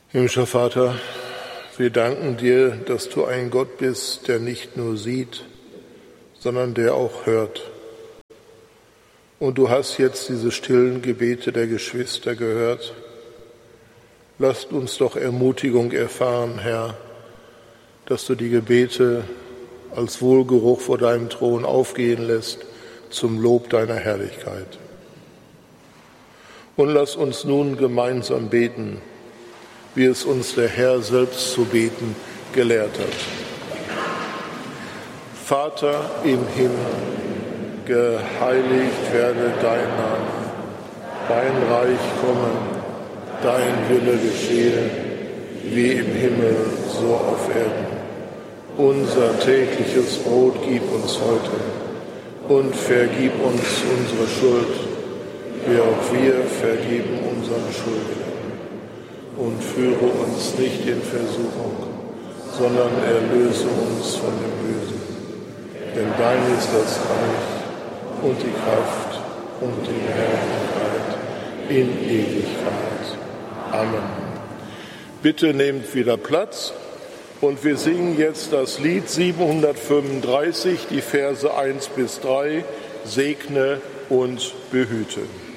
Himmlischer Vater, wir danken dir, dass du ein Gott bist, der nicht nur sieht, sondern der auch hört. Und du hast jetzt diese stillen Gebete der Geschwister gehört. Lasst uns doch Ermutigung erfahren, Herr, dass du die Gebete als Wohlgeruch vor deinem Thron aufgehen lässt zum Lob deiner Herrlichkeit. Und lass uns nun gemeinsam beten, wie es uns der Herr selbst zu beten gelehrt hat. Vater im Himmel, geheiligt werde dein Name, dein Reich komme, dein Wille geschehe, wie im Himmel, so auf Erden. Unser tägliches Brot gib uns heute und vergib uns unsere Schuld, wie auch wir vergeben unseren Schuldigen. Und führe uns nicht in Versuchung, sondern erlöse uns von dem Bösen. Denn dein ist das Reich und die Kraft und die Herrlichkeit in Ewigkeit. Amen. Bitte nehmt wieder Platz und wir singen jetzt das Lied 735, die Verse 1 bis 3, Segne und behüte.